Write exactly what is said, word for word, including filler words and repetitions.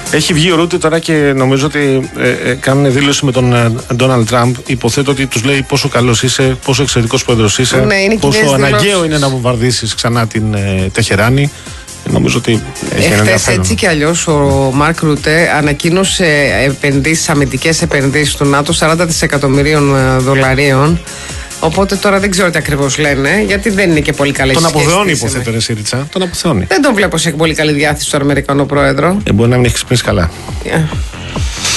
Έχει βγει ο Ρούτε τώρα και νομίζω ότι ε, ε, κάνουν δήλωση με τον Ντόναλντ Τραμπ. Υποθέτω ότι τους λέει πόσο καλός είσαι, πόσο εξαιρετικός πρόεδρος είσαι, ναι, πόσο αναγκαίο είναι να βομβαρδίσεις ξανά την ε, Τεχεράνη. Νομίζω ότι έχει ένα ενδιαφέρον. Έτσι κι αλλιώς ο Μάρκ Ρούτε ανακοίνωσε επενδύσεις, αμυντικές επενδύσεις του ΝΑΤΟ σαράντα δισεκατομμυρίων δολαρίων. Οπότε τώρα δεν ξέρω τι ακριβώς λένε, γιατί δεν είναι και πολύ καλή σχέση. Τον αποθεώνει, υποθέτω, ρε Σίριτσα. Τον αποθεώνει. Δεν τον βλέπω σε πολύ καλή διάθεση στον Αμερικανό πρόεδρο. Ε, μπορεί να μην έχει ξυπνήσει καλά. Yeah.